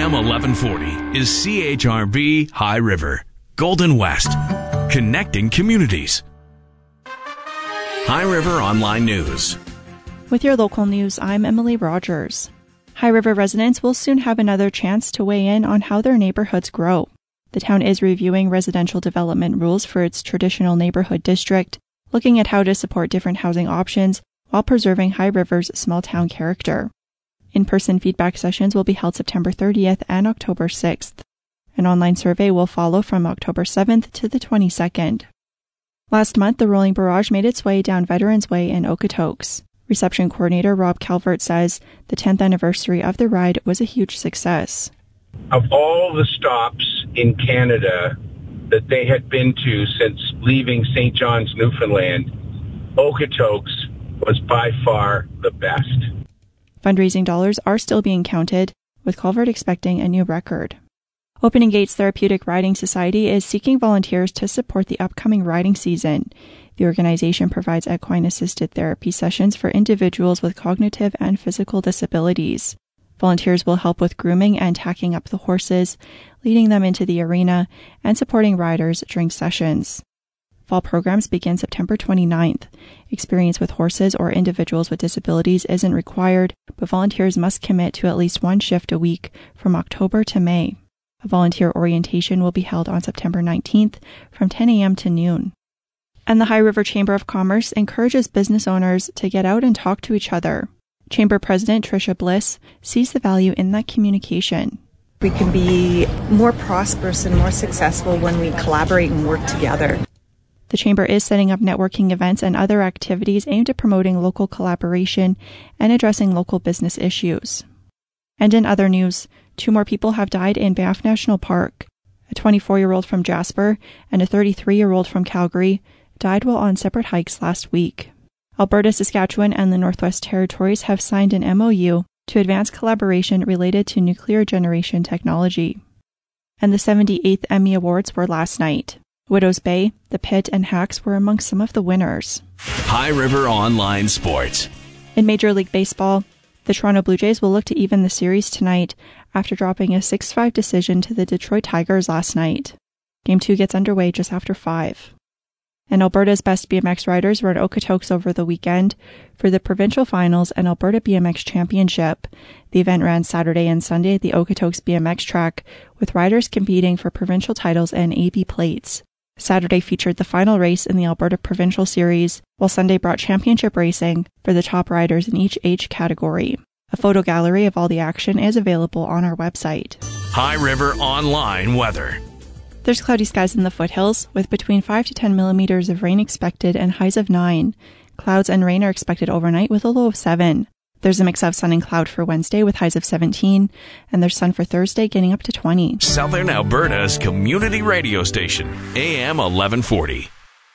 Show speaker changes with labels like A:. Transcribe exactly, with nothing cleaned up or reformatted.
A: M eleven forty is C H R B High River, Golden West, connecting communities. High River Online News.
B: With your local news, I'm Emily Rogers. High River residents will soon have another chance to weigh in on how their neighborhoods grow. The town is reviewing residential development rules for its traditional neighborhood district, looking at how to support different housing options while preserving High River's small-town character. In-person feedback sessions will be held September thirtieth and October sixth. An online survey will follow from October seventh to the twenty-second. Last month, the Rolling Barrage made its way down Veterans Way in Okotoks. Reception coordinator Rob Calvert says the tenth anniversary of the ride was a huge success.
C: Of all the stops in Canada that they had been to since leaving Saint John's, Newfoundland, Okotoks was by far the best.
B: Fundraising dollars are still being counted, with Calvert expecting a new record. Opening Gates Therapeutic Riding Society is seeking volunteers to support the upcoming riding season. The organization provides equine-assisted therapy sessions for individuals with cognitive and physical disabilities. Volunteers will help with grooming and tacking up the horses, leading them into the arena, and supporting riders during sessions. Fall programs begin September twenty-ninth. Experience with horses or individuals with disabilities isn't required, but volunteers must commit to at least one shift a week from October to May. A volunteer orientation will be held on September nineteenth from ten a.m. to noon. And the High River Chamber of Commerce encourages business owners to get out and talk to each other. Chamber President Tricia Bliss sees the value in that communication.
D: We can be more prosperous and more successful when we collaborate and work together.
B: The Chamber is setting up networking events and other activities aimed at promoting local collaboration and addressing local business issues. And in other news, two more people have died in Banff National Park. A twenty-four-year-old from Jasper and a thirty-three-year-old from Calgary died while on separate hikes last week. Alberta, Saskatchewan, and the Northwest Territories have signed an M O U to advance collaboration related to nuclear generation technology. And the seventy-eighth Emmy Awards were last night. Widows Bay, The Pit, and Hacks were among some of the winners.
A: High River Online Sports.
B: In Major League Baseball, the Toronto Blue Jays will look to even the series tonight after dropping a six five decision to the Detroit Tigers last night. Game two gets underway just after five. And Alberta's best B M X riders were at Okotoks over the weekend for the Provincial Finals and Alberta B M X Championship. The event ran Saturday and Sunday at the Okotoks B M X track, with riders competing for provincial titles and A B plates. Saturday featured the final race in the Alberta Provincial Series, while Sunday brought championship racing for the top riders in each age category. A photo gallery of all the action is available on our website.
A: High River Online Weather.
B: There's cloudy skies in the foothills, with between five to ten millimeters of rain expected and highs of nine. Clouds and rain are expected overnight with a low of seven. There's a mix of sun and cloud for Wednesday with highs of seventeen, and there's sun for Thursday getting up to twenty.
A: Southern Alberta's community radio station, A M eleven forty.